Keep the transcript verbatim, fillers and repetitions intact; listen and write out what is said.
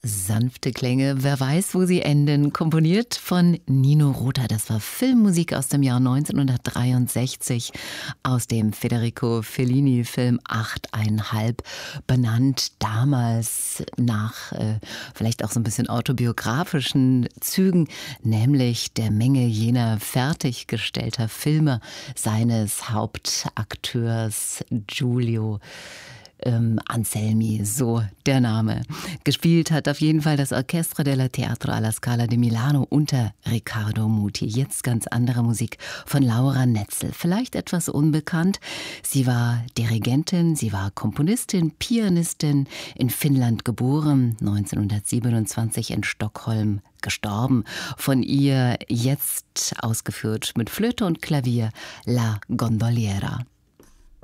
Sanfte Klänge, wer weiß, wo sie enden. Komponiert von Nino Rota. Das war Filmmusik aus dem Jahr neunzehnhundertdreiundsechzig, aus dem Federico Fellini-Film Achteinhalb, benannt damals nach äh, vielleicht auch so ein bisschen autobiografischen Zügen, nämlich der Menge jener fertiggestellter Filme seines Hauptakteurs Giulio Ähm, Anselmi, so der Name. Gespielt hat auf jeden Fall das Orchestra della Teatro alla Scala di Milano unter Riccardo Muti. Jetzt ganz andere Musik von Laura Netzel. Vielleicht etwas unbekannt. Sie war Dirigentin, sie war Komponistin, Pianistin, in Finnland geboren, neunzehnhundertsiebenundzwanzig in Stockholm gestorben. Von ihr jetzt ausgeführt mit Flöte und Klavier La Gondoliera.